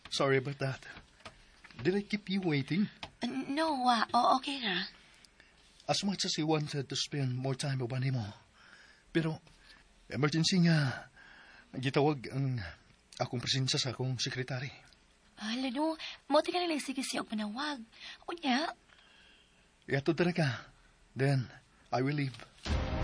Sorry about that. Did I keep you waiting? No, okay ra. As much as I wanted to spend more time with mo. Pero, emergency nga, gitawag ang akong presensya sa akong sekretary. Lalo, mo ka nila sige siya og panawag. Unya? Yato talaga. Then, I will leave.